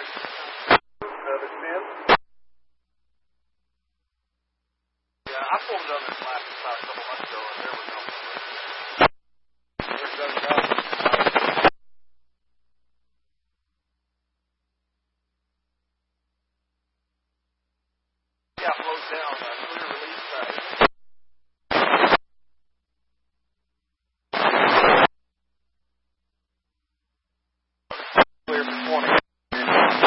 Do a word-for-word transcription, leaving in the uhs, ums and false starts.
like Another ten. Yeah, I pulled it up this last about a couple months ago, and there was no. There's no doubt. Yeah, flows down. Uh,